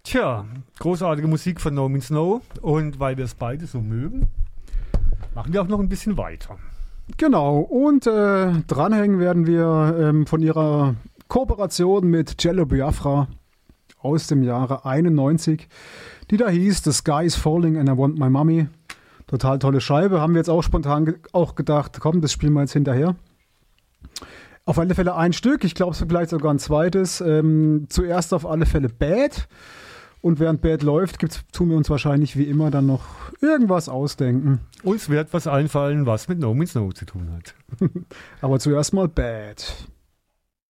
Tja, großartige Musik von No Means No. Und weil wir es beide so mögen, machen wir auch noch ein bisschen weiter. Genau, und dranhängen werden wir von ihrer Kooperation mit Jello Biafra aus dem Jahre 91, die da hieß The Sky is Falling and I Want My Mommy. Total tolle Scheibe, haben wir jetzt auch spontan auch gedacht, komm, das spielen wir jetzt hinterher. Auf alle Fälle ein Stück, ich glaube vielleicht sogar ein zweites. Zuerst auf alle Fälle Bad. Und während Bad läuft, tun wir uns wahrscheinlich wie immer dann noch irgendwas ausdenken. Uns wird was einfallen, was mit No Means No zu tun hat. Aber zuerst mal Bad.